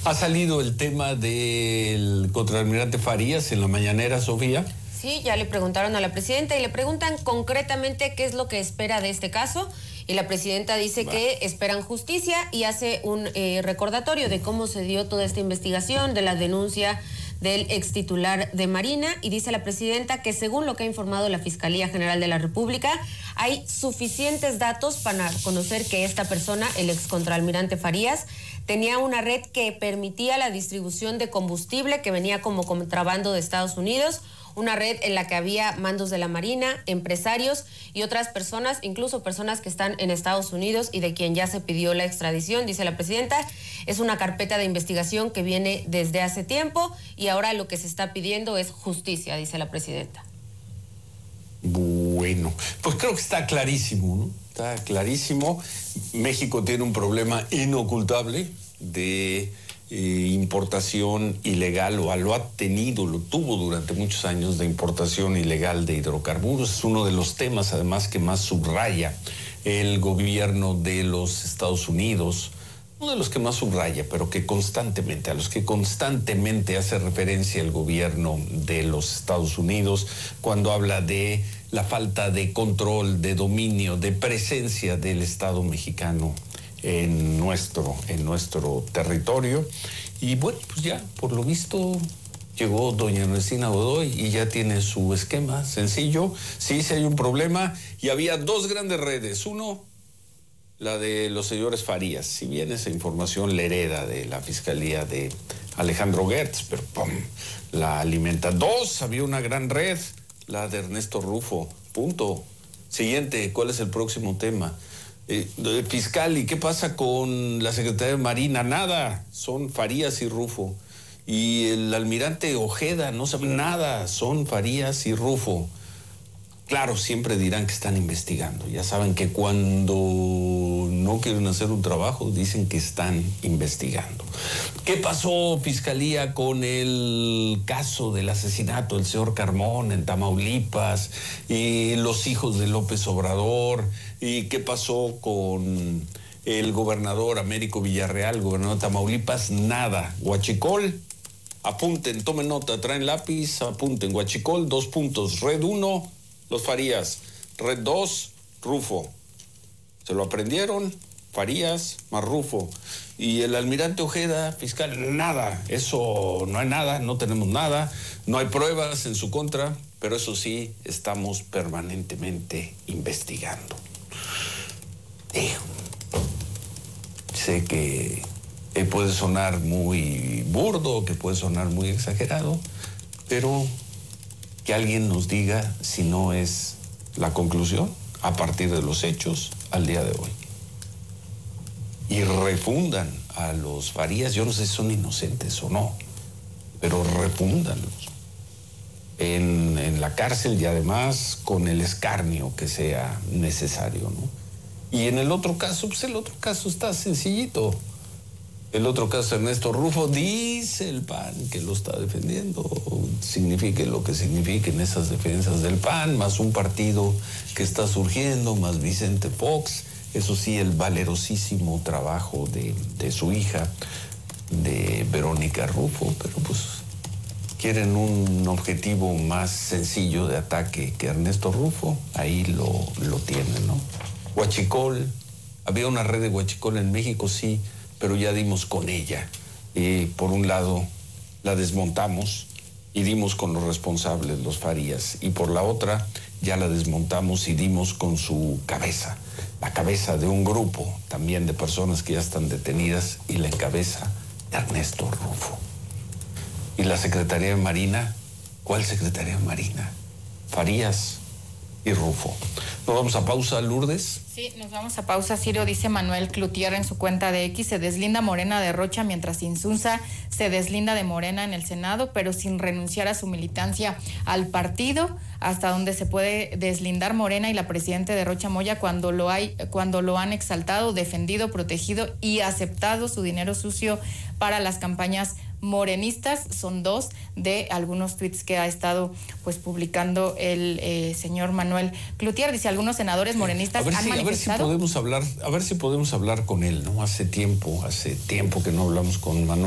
Ha salido el tema del contraalmirante Farías en la mañanera, Sofía. Sí, ya le preguntaron a la presidenta y le preguntan concretamente qué es lo que espera de este caso. Y la presidenta dice que esperan justicia y hace un recordatorio de cómo se dio toda esta investigación, de la denuncia del ex titular de Marina, y dice la presidenta que según lo que ha informado la Fiscalía General de la República, hay suficientes datos para conocer que esta persona, el ex contraalmirante Farías, tenía una red que permitía la distribución de combustible que venía como contrabando de Estados Unidos, una red en la que había mandos de la Marina, empresarios y otras personas, incluso personas que están en Estados Unidos y de quien ya se pidió la extradición, dice la presidenta. Es una carpeta de investigación que viene desde hace tiempo y ahora lo que se está pidiendo es justicia, dice la presidenta. Bueno, pues creo que está clarísimo, ¿no? Está clarísimo. México tiene un problema inocultable de importación ilegal, o lo ha tenido, lo tuvo durante muchos años, de importación ilegal de hidrocarburos. Es uno de los temas, además, que más subraya el gobierno de los Estados Unidos. Uno de los que más subraya, pero que constantemente, a los que constantemente hace referencia el gobierno de los Estados Unidos cuando habla de la falta de control, de dominio, de presencia del Estado mexicano en nuestro territorio. Y bueno, pues ya, por lo visto, llegó doña Ernestina Godoy y ya tiene su esquema sencillo. Sí hay un problema y había dos grandes redes. Uno, la de los señores Farías, si bien esa información la hereda de la Fiscalía de Alejandro Gertz, pero ¡pum!, la alimenta. Dos, había una gran red, la de Ernesto Rufo, punto. Siguiente, ¿cuál es el próximo tema? Fiscal, ¿y qué pasa con la Secretaría de Marina? Nada, son Farías y Rufo. Y el almirante Ojeda, no sabe nada, son Farías y Rufo. Claro, siempre dirán que están investigando. Ya saben que cuando no quieren hacer un trabajo, dicen que están investigando. ¿Qué pasó, Fiscalía, con el caso del asesinato del señor Carmón en Tamaulipas y los hijos de López Obrador? ¿Y qué pasó con el gobernador Américo Villarreal, gobernador de Tamaulipas? Nada. Huachicol, apunten, tomen nota, traen lápiz, apunten. Huachicol, 2 puntos. Red 1, los Farías. Red 2, Rufo. ¿Se lo aprendieron? Farías más Rufo. Y el almirante Ojeda, fiscal, nada. Eso no hay nada, no tenemos nada. No hay pruebas en su contra, pero eso sí, estamos permanentemente investigando. Sé que puede sonar muy burdo, que puede sonar muy exagerado, pero que alguien nos diga si no es la conclusión a partir de los hechos al día de hoy. Y refundan a los Farías, yo no sé si son inocentes o no, pero refúndanlos en la cárcel y además con el escarnio que sea necesario, ¿no? Y en el otro caso, pues el otro caso está sencillito. El otro caso, Ernesto Rufo, dice el PAN que lo está defendiendo. Signifique lo que signifiquen esas defensas del PAN, más un partido que está surgiendo, más Vicente Fox. Eso sí, el valerosísimo trabajo de su hija, de Verónica Rufo, pero pues quieren un objetivo más sencillo de ataque que Ernesto Rufo, ahí lo tienen, ¿no? Huachicol, había una red de Huachicol en México, sí, pero ya dimos con ella. Por un lado, la desmontamos y dimos con los responsables, los Farías, y por la otra, ya la desmontamos y dimos con su cabeza, la cabeza de un grupo también de personas que ya están detenidas, y la encabeza Ernesto Rufo. ¿Y la Secretaría de Marina? ¿Cuál Secretaría de Marina? Farías y Rufo. ¿Nos vamos a pausa, Lourdes? Sí, nos vamos a pausa, Ciro. Dice Manuel Cloutier en su cuenta de X: se deslinda Morena de Rocha mientras Insunza se deslinda de Morena en el Senado, pero sin renunciar a su militancia al partido. Hasta donde se puede deslindar Morena y la presidenta de Rocha Moya cuando lo han exaltado, defendido, protegido y aceptado su dinero sucio para las campañas morenistas. Son dos de algunos tweets que ha estado pues publicando el señor Manuel Cloutier. Dice: algunos senadores morenistas han manifestado. A ver si podemos hablar con él, ¿no? Hace tiempo que no hablamos con Manuel.